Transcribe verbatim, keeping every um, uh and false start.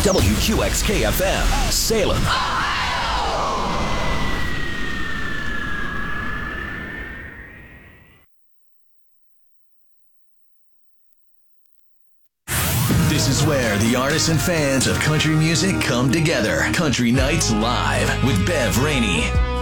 W Q X K F M, Salem. This is where the artists and fans of country music come together. Country Nights Live with Bev Rainey.